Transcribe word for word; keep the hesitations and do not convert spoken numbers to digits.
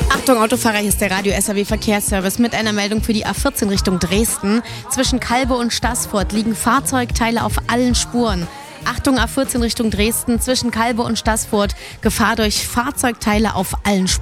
Achtung, Autofahrer, hier ist der Radio-S A W-Verkehrsservice mit einer Meldung für die A vierzehn Richtung Dresden. Zwischen Calbe und Staßfurt liegen Fahrzeugteile auf allen Spuren. Achtung, A vierzehn Richtung Dresden, zwischen Calbe und Staßfurt, Gefahr durch Fahrzeugteile auf allen Spuren.